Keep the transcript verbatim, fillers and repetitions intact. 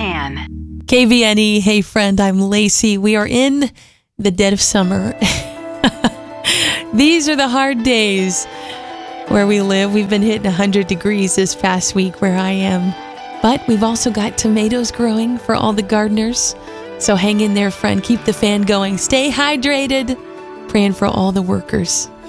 can. K V N E, hey friend, I'm Lacey. We are in the dead of summer. These are the hard days where we live. We've been hitting one hundred degrees this past week where I am. But we've also got tomatoes growing for all the gardeners. So hang in there, friend. Keep the fan going. Stay hydrated. Praying for all the workers.